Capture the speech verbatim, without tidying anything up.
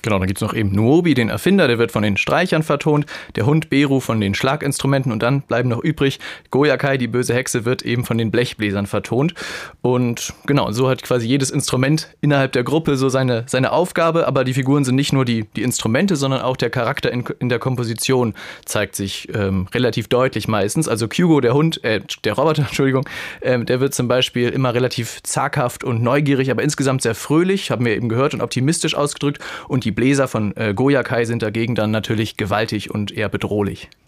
Genau, dann gibt es noch eben Nuobi, den Erfinder, der wird von den Streichern vertont, der Hund Beru von den Schlaginstrumenten und dann bleiben noch übrig, Goyakai, die böse Hexe, wird eben von den Blechbläsern vertont. Und genau, so hat quasi jedes Instrument innerhalb der Gruppe so seine, seine Aufgabe, aber die Figuren sind nicht nur die, die Instrumente, sondern auch der Charakter in, in der Komposition zeigt sich ähm, relativ deutlich meistens. Also Kyugo, der Hund, äh, der Roboter, Entschuldigung, äh, der wird zum Beispiel immer relativ zaghaft und neugierig, aber insgesamt sehr fröhlich, haben wir eben gehört, und optimistisch ausgedrückt. Und die Bläser von äh, Goyakai sind dagegen dann natürlich gewaltig und eher bedrohlich.